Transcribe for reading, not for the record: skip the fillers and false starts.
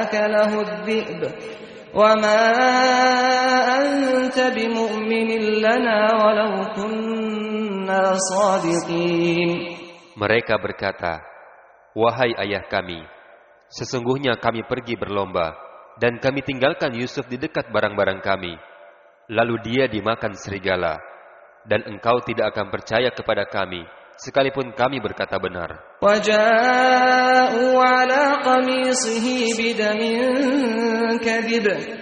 أكله الذئب وما أنت بمؤمن لنا ولو كنا صادقين. Mereka berkata, wahai ayah kami, sesungguhnya kami pergi berlomba dan kami tinggalkan Yusuf di dekat barang-barang kami. Lalu dia dimakan serigala dan engkau tidak akan percaya kepada kami sekalipun kami berkata benar. وَجَاءُوا عَلَى قَمِيصِهِ بِدَمٍ كَذِبٍ